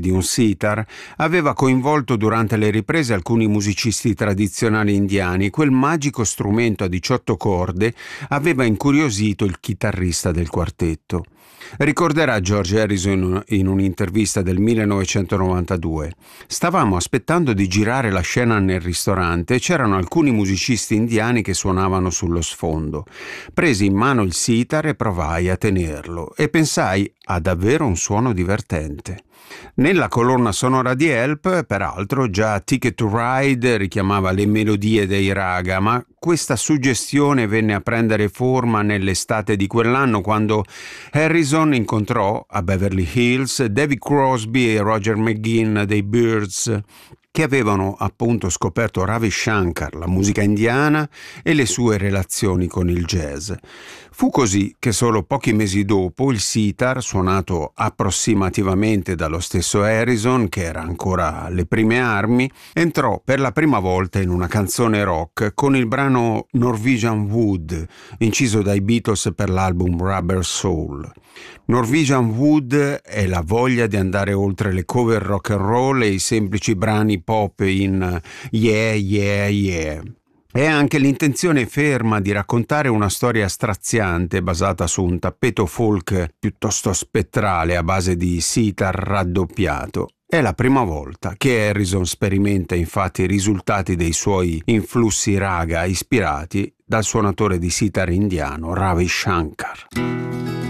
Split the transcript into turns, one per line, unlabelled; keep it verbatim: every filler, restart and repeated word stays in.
di un sitar, aveva coinvolto durante le riprese alcuni musicisti tradizionali indiani. Quel magico strumento a diciotto corde aveva incuriosito il chitarrista del quartetto. Ricorderà George Harrison in un'intervista del millenovecentonovantadue: stavamo aspettando di girare la scena nel ristorante e c'erano alcuni musicisti indiani che suonavano sullo sfondo. Presi in mano il sitar e provai a tenerlo e pensai ha davvero un suono divertente. Nella colonna sonora di Help, peraltro, già Ticket to Ride richiamava le melodie dei raga, ma questa suggestione venne a prendere forma nell'estate di quell'anno, quando Harrison incontrò a Beverly Hills David Crosby e Roger McGuinn dei Byrds, che avevano appunto scoperto Ravi Shankar, la musica indiana e le sue relazioni con il jazz. Fu così che solo pochi mesi dopo il sitar, suonato approssimativamente dallo stesso Harrison, che era ancora alle prime armi, entrò per la prima volta in una canzone rock con il brano Norwegian Wood, inciso dai Beatles per l'album Rubber Soul. Norwegian Wood è la voglia di andare oltre le cover rock and roll e i semplici brani pop in yeah, yeah, yeah. È anche l'intenzione ferma di raccontare una storia straziante basata su un tappeto folk piuttosto spettrale a base di sitar raddoppiato. È la prima volta che Harrison sperimenta infatti i risultati dei suoi influssi raga ispirati dal suonatore di sitar indiano Ravi Shankar.